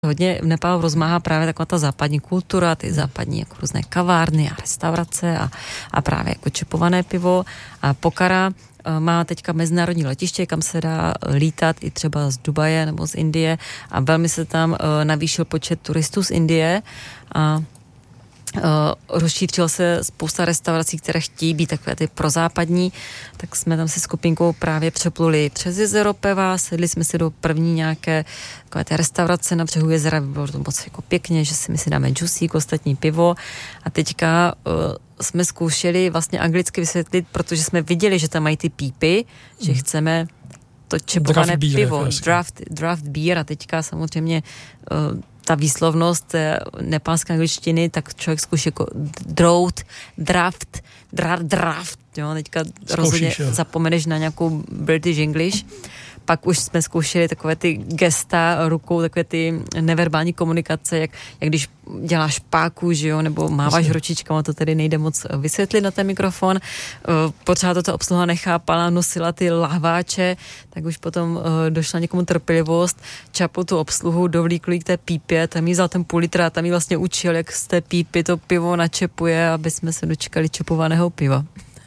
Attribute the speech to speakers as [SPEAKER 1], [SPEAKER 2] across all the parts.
[SPEAKER 1] hodně v Nepálu rozmáhá právě taková ta západní kultura, ty západní jako různé kavárny a restaurace a právě jako čepované pivo. A Pokhara má teďka mezinárodní letiště, kam se dá lítat i třeba z Dubaje nebo z Indie a velmi se tam navýšil počet turistů z Indie a rozšířil se spousta restaurací, které chtějí být takové ty prozápadní, tak jsme tam se skupinkou právě přepluli přes jezero Peva, sedli jsme si do první nějaké takové té restaurace na břehu jezera, bylo to moc jako pěkně, že si my si dáme džusík, ostatní pivo a teďka jsme zkoušeli vlastně anglicky vysvětlit, protože jsme viděli, že tam mají ty pípy, že chceme to čepované pivo, draft beer a teďka samozřejmě ta výslovnost nepálské angličtiny, tak člověk zkouší jako draft, jo, teďka rozhodně zapomeneš na nějakou British English. Pak už jsme zkoušeli takové ty gesta rukou, takové ty neverbální komunikace, jak když děláš páku, že jo, nebo máváš ručičkama, to tedy nejde moc vysvětlit na ten mikrofon. Pořád to ta obsluha nechápala, nosila ty lahváče, tak už potom došla někomu trpělivost, čapou tu obsluhu, dovlíkli k té pípě, tam jí vzal ten půl litra a tam jí vlastně učil, jak z té pípy to pivo načepuje, aby jsme se dočkali čepovaného piva.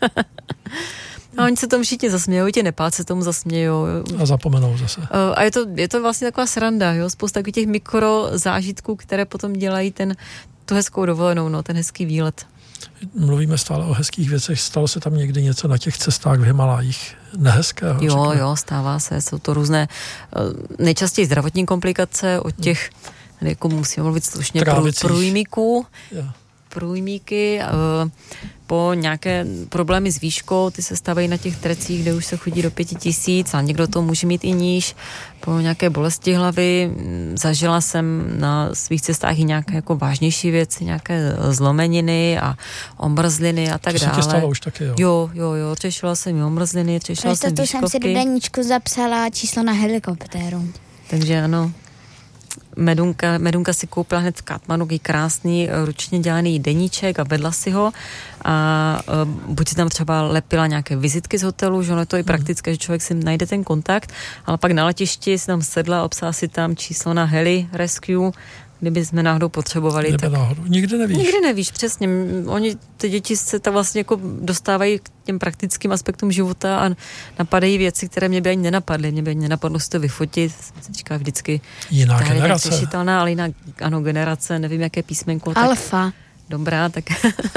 [SPEAKER 1] A oni se tomu všichni zasmějou, ti Nepálci se tomu zasmějou.
[SPEAKER 2] A zapomenou zase.
[SPEAKER 1] A je to vlastně taková sranda, jo? Spousta takových těch mikro zážitků, které potom dělají tu hezkou dovolenou, no, ten hezký výlet.
[SPEAKER 2] Mluvíme stále o hezkých věcech. Stalo se tam někdy něco na těch cestách v Himalájích nehezkého?
[SPEAKER 1] Jo, stává se. Jsou to různé nejčastěji zdravotní komplikace od těch, jako musíme mluvit slušně, průjmíků. Průjmíky, po nějaké problémy s výškou, ty se stávají na těch trecích, kde už se chodí do 5000 a někdo to může mít i níž, po nějaké bolesti hlavy. Zažila jsem na svých cestách i nějaké jako vážnější věci, nějaké zlomeniny a omrzliny a tak dále.
[SPEAKER 2] To se ti stalo už taky, jo?
[SPEAKER 1] Jo, řešila jsem i omrzliny, řešila jsem výškovky.
[SPEAKER 3] To jsem si do deníčku zapsala číslo na helikoptéru.
[SPEAKER 1] Takže ano. Medunka si koupila hned v Katmandu krásný ručně dělaný deníček a vedla si ho a buď si tam třeba lepila nějaké vizitky z hotelu, že ono je to i praktické, že člověk si najde ten kontakt, ale pak na letišti si tam sedla, obsala si tam číslo na Heli Rescue, kdyby jsme náhodou potřebovali.
[SPEAKER 2] Nikdy
[SPEAKER 1] nevíš, přesně. Oni, ty děti se tak vlastně jako dostávají k těm praktickým aspektům života a napadají věci, které mě by ani nenapadly. Mě by ani nenapadlo si to vyfotit. Jsem říkala vždycky.
[SPEAKER 2] Jiná generace.
[SPEAKER 1] Řešitelná, ale jiná generace, nevím, jaké písmenko.
[SPEAKER 3] Alfa.
[SPEAKER 1] Dobrá, tak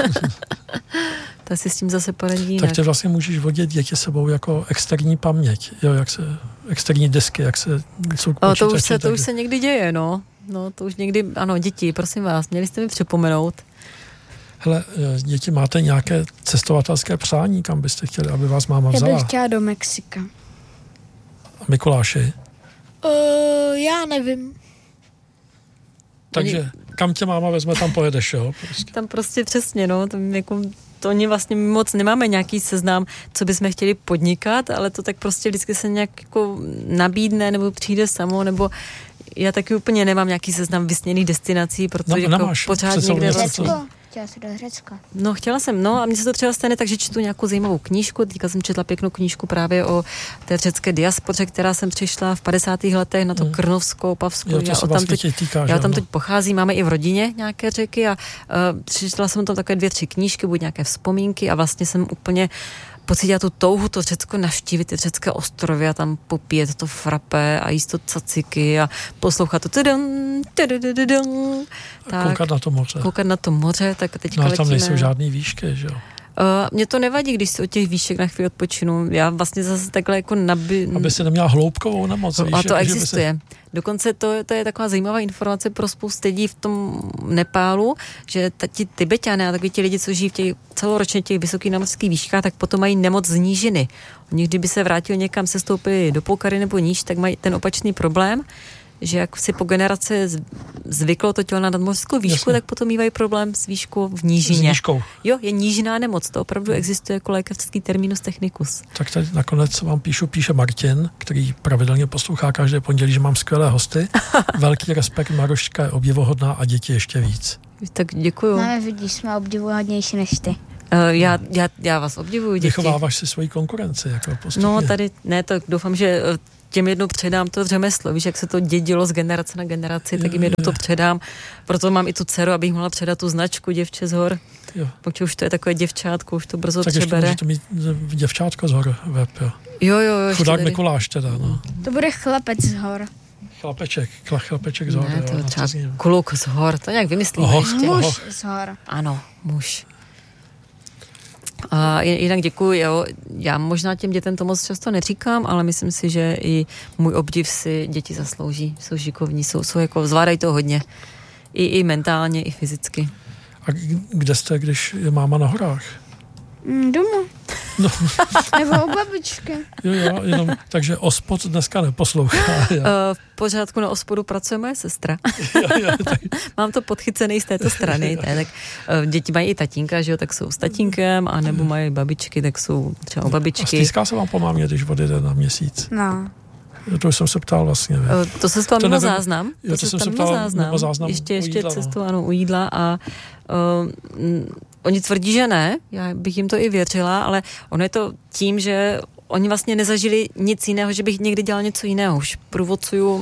[SPEAKER 1] ta si s tím zase poradí jinak.
[SPEAKER 2] Tak ty vlastně můžeš vodit děti sebou jako externí paměť, jo, externí disky, jak se jsou počítači.
[SPEAKER 1] To už se někdy děje, no. No, to už někdy, ano, děti, prosím vás, měli jste mi připomenout.
[SPEAKER 2] Hele, děti, máte nějaké cestovatelské přání, kam byste chtěli, aby vás máma vzala?
[SPEAKER 3] Já bych chtěla do Mexika.
[SPEAKER 2] A Mikuláši?
[SPEAKER 3] Já nevím.
[SPEAKER 2] Takže kam tě máma vezme, tam pojedeš, jo? Prostě.
[SPEAKER 1] Tam prostě přesně, no, to oni vlastně moc nemáme nějaký seznam, co bychom chtěli podnikat, ale to tak prostě vždycky se nějak jako nabídne, nebo přijde samo, nebo já taky úplně nemám nějaký seznam vysněných destinací, protože jako pořád někde vlastně...
[SPEAKER 3] Chtěla jsi do Řecka.
[SPEAKER 1] No, chtěla jsem, a mně se to třeba stane tak, že čtu nějakou zajímavou knížku. Teďka jsem četla pěknou knížku právě o té řecké diaspoře, která jsem přišla v 50. letech na to Krnovskou, Pavskou. Já tam teď pocházím, máme i v rodině nějaké Řeky a přečetla jsem tam takové 2-3 knížky, buď nějaké vzpomínky a vlastně jsem úplně pocítila tu touhu to Řecko navštívit, ty řecké ostrovy a tam popíjet to frappé a jíst to caciky a poslouchat to koukat na to moře, tak teďka letíme.
[SPEAKER 2] Tam nejsou žádný výšky, že jo?
[SPEAKER 1] Mně to nevadí, když si od těch výšek na chvíli odpočinu. Já vlastně zase takhle jako
[SPEAKER 2] aby si neměla hloubkovou nemoc.
[SPEAKER 1] A to existuje. Dokonce to je taková zajímavá informace pro spoustu lidí v tom Nepálu, že ti Tibeťané a takový ti lidi, co žijí celoročně těch vysokých nadmořských výškách, tak potom mají nemoc z nížiny. Oni, kdyby se vrátili někam, se stoupili do Pokhary nebo níž, tak mají ten opačný problém, že jak si po generace zvyklo to tělo na nadmořskou výšku, tak potom mívají problém s výškou v nížině.
[SPEAKER 2] S výškou.
[SPEAKER 1] Jo, je nížiná nemoc, to opravdu existuje jako lékařský terminus technicus.
[SPEAKER 2] Tak tady nakonec vám píše Martin, který pravidelně poslouchá každé pondělí, že mám skvělé hosty. Velký respekt, Maroška je obdivuhodná a děti ještě víc.
[SPEAKER 1] Tak děkuju.
[SPEAKER 3] Máme, vidíš, jsme obdivuhodnější než ty.
[SPEAKER 1] Já vás obdivuju, děti.
[SPEAKER 2] Vychováváš si svoji konkurenci, jako postupně.
[SPEAKER 1] No tady, ne, to doufám, že těm jednou předám to řemeslo, víš, jak se to dědilo z generace na generaci, tak jim jednou to předám, proto mám i tu dceru, abych mohla předat tu značku Děvče z hor. Protože už to je takové děvčátko, už to brzo
[SPEAKER 2] tak
[SPEAKER 1] přebere.
[SPEAKER 2] Tak ještě můžete mít děvčátko z hor web, jo.
[SPEAKER 1] Jo.
[SPEAKER 2] Chudák Mikuláš teda, no.
[SPEAKER 3] To bude chlapec z hor.
[SPEAKER 2] Chlapeček z hor.
[SPEAKER 1] Ne, to třeba kluk z hor, to nějak vymyslíme ještě.
[SPEAKER 3] Muž z hor.
[SPEAKER 1] Ano, muž. A jinak děkuji, jo. Já možná těm dětem to moc často neříkám, ale myslím si, že i můj obdiv si děti zaslouží. Jsou šikovní, jsou jako, zvládají to hodně. I mentálně, i fyzicky.
[SPEAKER 2] A kde jste, když je máma na horách?
[SPEAKER 3] Doma.
[SPEAKER 2] No.
[SPEAKER 3] Nebo u babičky.
[SPEAKER 2] Jo, jenom, takže OSPOD dneska neposlouchá.
[SPEAKER 1] V pořádku na OSPODu pracuje moje sestra.
[SPEAKER 2] Tak.
[SPEAKER 1] Mám to podchycený z této strany. Tak děti mají i tatínka, že jo, tak jsou s tatínkem, a nebo mají babičky, tak jsou třeba u babičky.
[SPEAKER 2] A stýská se vám po mámě, když odjede na měsíc?
[SPEAKER 3] No.
[SPEAKER 2] To už jsem se ptal vlastně.
[SPEAKER 1] To se ptal mimo záznam.
[SPEAKER 2] Jo, to jsem se ptal mimo záznam.
[SPEAKER 1] Ještě cestu, ano, u jídla a oni tvrdí, že ne, já bych jim to i věřila, ale ono je to tím, že oni vlastně nezažili nic jiného, že bych někdy dělal něco jiného. Už průvodcuju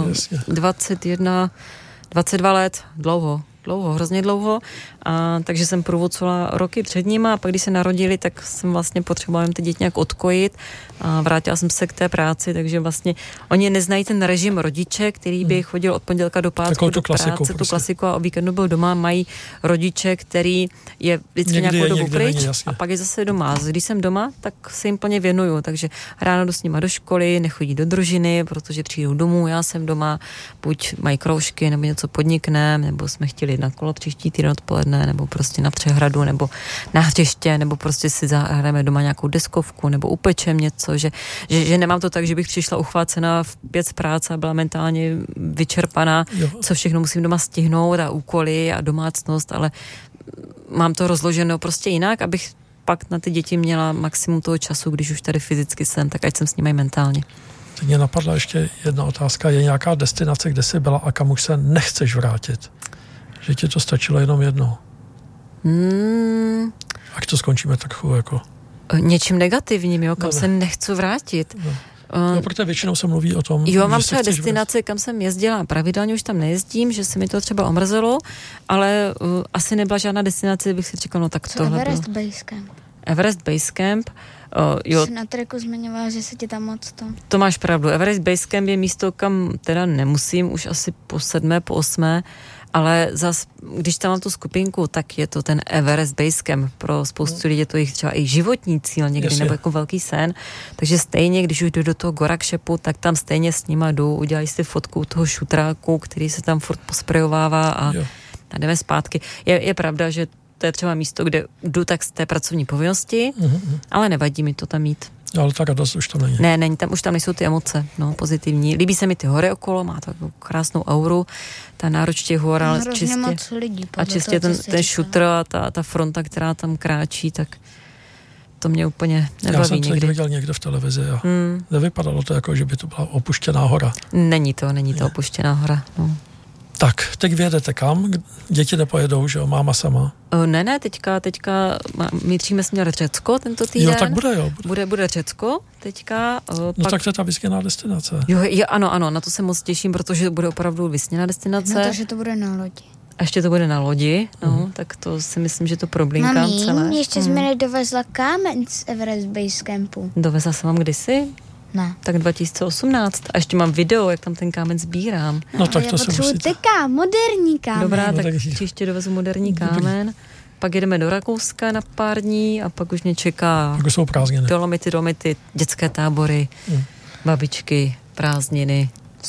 [SPEAKER 1] 22 let, dlouho, hrozně dlouho, a takže jsem průvodcovala roky před nima a pak, když se narodili, tak jsem vlastně potřebovala ty děti nějak odkojit a vrátila jsem se k té práci, takže vlastně oni neznají ten režim rodiče, který by chodil od pondělka do pátku do práce, tu klasiku, a o víkendu byl doma. Mají rodiče, který je vždycky nějakou dobu pryč a pak je zase doma. Když jsem doma, tak se jim plně věnuju, takže ráno jdu s nima do školy, nechodí do družiny, protože přijdou domů, já jsem doma, buď mají kroužky, nebo něco podnikneme, nebo jsme chtěli na kolo příští týden odpoledne, nebo prostě na přehradu, nebo na hřiště, nebo prostě si zahrajeme doma nějakou deskovku, nebo upečem něco, že nemám to tak, že bych přišla uchvácená v 5 z práce a byla mentálně vyčerpaná, co všechno musím doma stihnout a úkoly a domácnost, ale mám to rozloženo prostě jinak, abych pak na ty děti měla maximum toho času, když už tady fyzicky jsem, tak ať jsem s nimi mentálně.
[SPEAKER 2] Teď mě napadla ještě jedna otázka. Je nějaká destinace, kde jsi byla a kam už se nechceš vrátit? Že ti to stačilo jenom jednou? Ať to skončíme trochu jako...
[SPEAKER 1] Něčím negativním, jo, kam se nechci vrátit.
[SPEAKER 2] No, protože většinou se mluví o tom,
[SPEAKER 1] jo, mám třeba destinace, kam jsem jezdila pravidelně, už tam nejezdím, že se mi to třeba omrzelo, ale asi nebyla žádná destinace, bych si říkala, no tak tohle
[SPEAKER 3] Everest Base Camp.
[SPEAKER 1] Everest Base Camp. Jo.
[SPEAKER 3] Jsi na triku zmiňovala, že se ti tam moc to...
[SPEAKER 1] To máš pravdu. Everest Base Camp je místo, kam teda nemusím, už asi po 7., po 8., ale zas, když tam mám tu skupinku, tak je to ten Everest Base Camp. Pro spoustu lidí je to jich třeba i životní cíl někdy, nebo jako velký sen. Takže stejně, když už jdu do toho Gorakshepu, tak tam stejně s nima jdu, udělají si fotku toho šutráku, který se tam furt posprejovává a jdeme zpátky. Je pravda, že to je třeba místo, kde jdu tak z té pracovní povinnosti, ale nevadí mi to tam mít.
[SPEAKER 2] Ale ta radost už tam není.
[SPEAKER 1] Ne, není tam, už tam nejsou ty emoce, pozitivní. Líbí se mi ty hory okolo, má takovou krásnou auru, ta nároč těch hor, ale čistě ten šutr a ta fronta, která tam kráčí, tak to mě úplně nebaví.
[SPEAKER 2] Já jsem to někdy viděl někde v televizi a nevypadalo to jako, že by to byla opuštěná hora.
[SPEAKER 1] Není to opuštěná hora, no.
[SPEAKER 2] Tak, teď vyjedete kam? Děti nepojedou, že jo? Máma sama?
[SPEAKER 1] Ne, teďka míříme směr Řecko tento týden.
[SPEAKER 2] Jo, tak bude, jo.
[SPEAKER 1] Bude Řecko teďka.
[SPEAKER 2] No tak to je ta vysněná destinace.
[SPEAKER 1] Jo, ano, na to se moc těším, protože bude opravdu vysněná destinace.
[SPEAKER 3] No, takže to bude na lodi.
[SPEAKER 1] A ještě to bude na lodi, tak to si myslím, že to problinkám celé.
[SPEAKER 3] Mami, ještě jsme nedovezla kámen z Everest Base Campu.
[SPEAKER 1] Dovezla jsem vám kdysi?
[SPEAKER 3] Ne.
[SPEAKER 1] Tak 2018. A ještě mám video, jak tam ten kámen sbírám.
[SPEAKER 2] No tak to se musíte.
[SPEAKER 3] Moderní kámen.
[SPEAKER 1] Dobrá, tak příště dovezu moderní kámen. Pak jedeme do Rakouska na pár dní a pak už mě čeká
[SPEAKER 2] pak jsou prázdniny.
[SPEAKER 1] Dolomity, dětské tábory, babičky, prázdniny.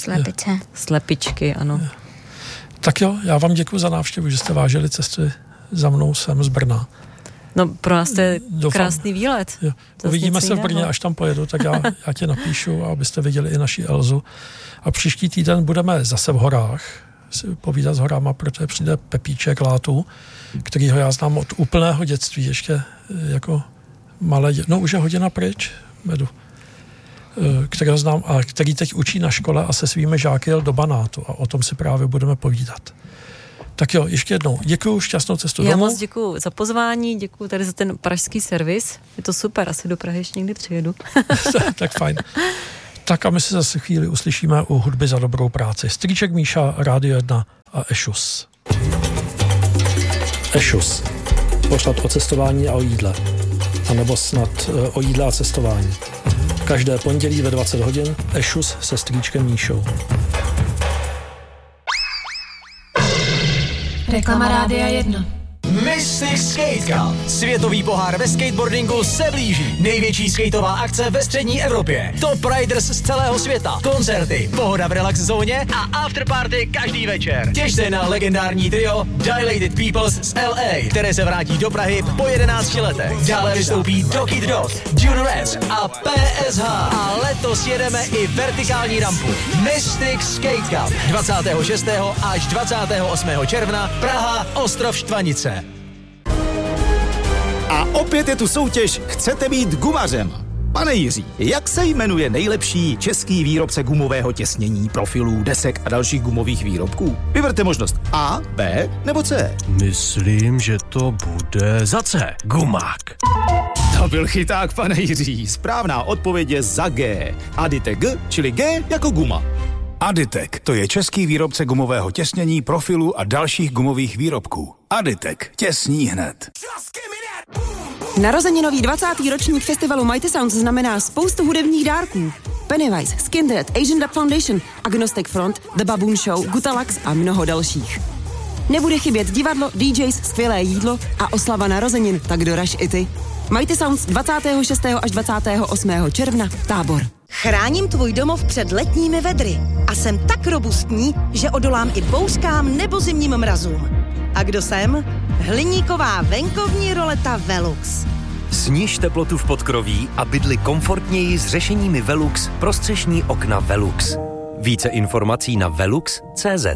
[SPEAKER 1] Slepičky, ano.
[SPEAKER 2] Tak jo, já vám děkuji za návštěvu, že jste vážili cesty za mnou sem z Brna.
[SPEAKER 1] No pro nás to je krásný výlet.
[SPEAKER 2] Jo. Uvidíme se v Brně, až tam pojedu, tak já tě napíšu, abyste viděli i naši Elzu. A příští týden budeme zase v horách, si povídat s horama, protože přijde Pepíček Látů, kterýho já znám od úplného dětství, ještě jako malé, už je hodina pryč, Medu, kterého znám a který teď učí na škole a se svými žáky jel do Banátu a o tom si právě budeme povídat. Tak jo, ještě jednou. Děkuju, šťastnou cestu domů.
[SPEAKER 1] Já moc děkuju za pozvání, děkuju tady za ten pražský servis. Je to super, asi do Prahy ještě někdy přijedu.
[SPEAKER 2] Tak fajn. Tak a my se zase chvíli uslyšíme u hudby za dobrou práci. Strýček Míša, Rádio 1 a Ešus. Ešus. Pořad o cestování a o jídle. A nebo snad o jídle a cestování. Každé pondělí ve 20 hodin Ešus se Strýčkem Míšou.
[SPEAKER 4] Reklama Rádia 1.
[SPEAKER 5] Mystic Skate Cup. Světový pohár ve skateboardingu se blíží. Největší skateová akce ve střední Evropě. Top riders z celého světa. Koncerty, pohoda v relax zóně a afterparty každý večer. Těšte na legendární trio Dilated Peoples z LA, které se vrátí do Prahy po 11 letech. Dále vystoupí Doki Dot, Juniorets a PSH. A letos jedeme i vertikální rampu. Mystic Skate Cup. 26. až 28. června Praha, Ostrov Štvanice.
[SPEAKER 6] A opět je tu soutěž Chcete být gumařem. Pane Jiří, jak se jmenuje nejlepší český výrobce gumového těsnění, profilů, desek a dalších gumových výrobků? Vyberte možnost A, B nebo C.
[SPEAKER 7] Myslím, že to bude za C. Gumák.
[SPEAKER 6] To byl chyták, pane Jiří. Správná odpověď je za G. Aditek G, čili G jako guma.
[SPEAKER 8] Aditek, to je český výrobce gumového těsnění, profilů a dalších gumových výrobků. Aditek, těsní hned.
[SPEAKER 9] Narozeninový 20. ročník festivalu Mighty Sounds znamená spoustu hudebních dárků. Pennywise, Skindead, Asian Dub Foundation, Agnostic Front, The Baboon Show, Gutalax a mnoho dalších. Nebude chybět divadlo, DJs, skvělé jídlo a oslava narozenin, tak doraž i ty. Mighty Sounds 26. až 28. června, Tábor.
[SPEAKER 10] Chráním tvůj domov před letními vedry a jsem tak robustní, že odolám i bouřkám nebo zimním mrazům. A kdo jsem? Hliníková venkovní roleta Velux.
[SPEAKER 11] Sníž teplotu v podkroví a bydli komfortněji s řešeními Velux pro střešní okna Velux. Více informací na velux.cz.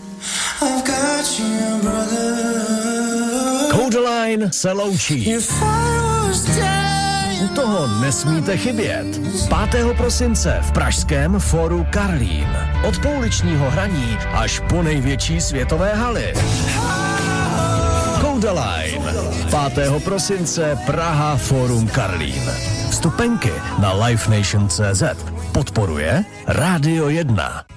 [SPEAKER 7] Codeline se loučí. U toho nesmíte chybět. 5. prosince v pražském Fóru Karlín. Od pouličního hraní až po největší světové haly. Codeline. 5. prosince Praha Fórum Karlín. Vstupenky na livenation.cz. Podporuje Rádio 1.